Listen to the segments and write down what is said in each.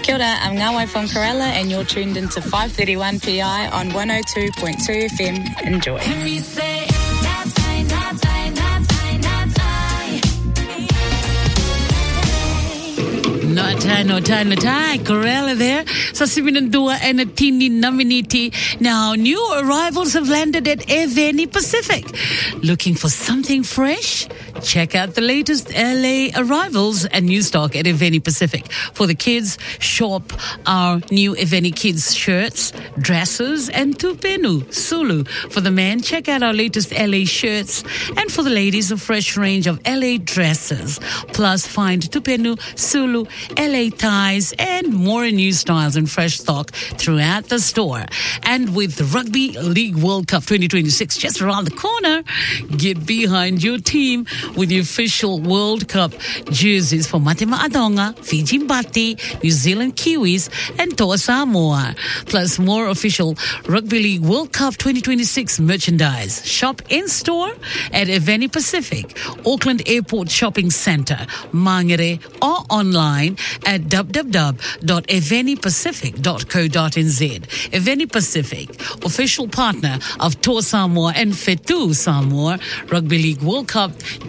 Kia ora, I'm Ngawai from Corella and you're tuned into 531 PI on 102.2 FM. Enjoy. No tie. Corella there. Sa Siminandua and a Tini Naminiti. Now, new arrivals have landed at Eveni Pacific. Looking for something fresh? Check out the latest LA arrivals and new stock at Eveni Pacific. For the kids, shop our new Eveni Kids shirts, dresses, and tupenu, sulu. For the men, check out our latest LA shirts. And for the ladies, a fresh range of LA dresses. Plus, find tupenu, sulu, LA ties, and more new styles and fresh stock throughout the store. And with the Rugby League World Cup 2026 just around the corner, get behind your team with the official World Cup jerseys for Matima Adonga, Fiji Mbati, New Zealand Kiwis, and Toa Samoa. Plus more official Rugby League World Cup 2026 merchandise. Shop in-store at Eveni Pacific, Auckland Airport Shopping Centre, Mangere, or online at www.evenipacific.co.nz. Eveni Pacific, official partner of Toa Samoa and Fetu Samoa Rugby League World Cup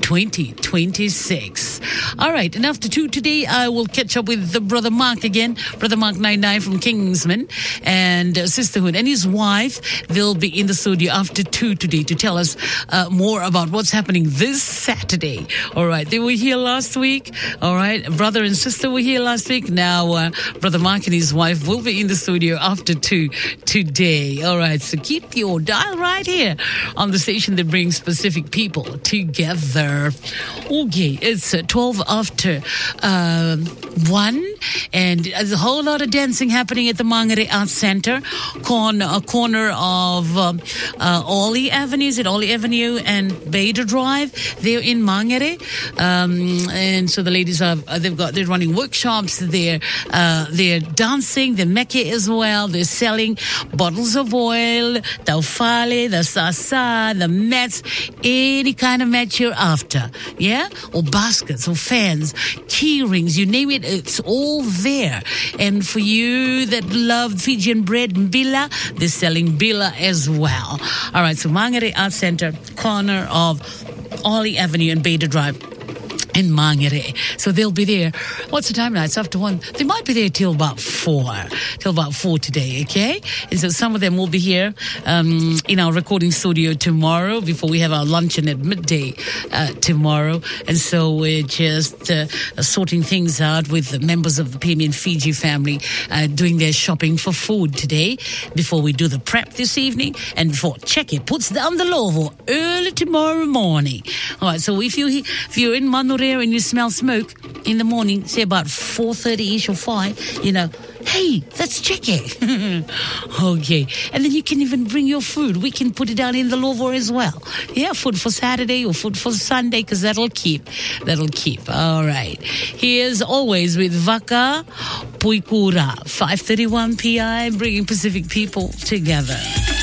2026. All right, and after 2 today, I will catch up with the Brother Mark again, Brother Mark 99 from Kingsman and Sisterhood, and his wife. They'll be in the studio after 2 today to tell us more about what's happening this Saturday. All right, they were here last week. All right, brother and sister were here last week. Now, Brother Mark and his wife will be in the studio after 2 today. All right, so keep your dial right here on the station that brings Pacific people together. Okay, it's 12 after 1, and there's a whole lot of dancing happening at the Mangere Arts Centre, corner of Ollie Avenue. Is it Ollie Avenue and Bader Drive? They're in Mangere, and so the ladies they're running workshops. They're dancing. They're meke as well. They're selling bottles of oil, taufale, the sasa, the mats, any kind of mat you're after, yeah, or baskets or fans, key rings, you name it, it's all there. And for you that love Fijian bread, mbila, they're selling bila as well. All right, so Mangere Arts Centre, corner of Ollie Avenue and Bader Drive in Mangere. So they'll be there. What's the time now? It's after 1. They might be there till about 4 today, okay? And so some of them will be here in our recording studio tomorrow before we have our luncheon at midday tomorrow. And so we're just sorting things out with the members of the Pemi and Fiji family doing their shopping for food today before we do the prep this evening and before Cheque puts down the lovo early tomorrow morning. All right, so if you're in Manure and you smell smoke in the morning, say about 4:30ish or 5, hey, that's Cheque. Okay. And then you can even bring your food. We can put it down in the lovo as well. Yeah, food for Saturday or food for Sunday, because that'll keep. All right. Here's always with Vaka Puikura, 531 PI, bringing Pacific people together.